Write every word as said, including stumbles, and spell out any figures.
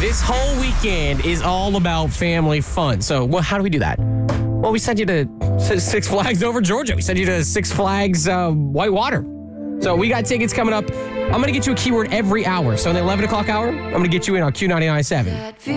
This whole weekend is all about family fun. So, well, how do we do that? Well, we send you to Six Flags over Georgia. We send you to Six Flags uh, Whitewater. So we got tickets coming up. I'm going to get you a keyword every hour. So in the eleven o'clock hour, I'm going to get you in on Q ninety-nine point seven.